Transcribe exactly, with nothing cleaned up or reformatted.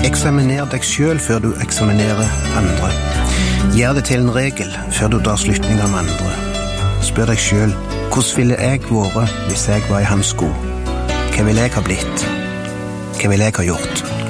Eksaminer deg selv før du eksaminerer andre. Gjør det til en regel før du drar slutninger med andre. Spør deg selv, hvordan ville jeg vært hvis jeg var i hans sko? Hva ville jeg ha blitt? Hva ville jeg ha gjort?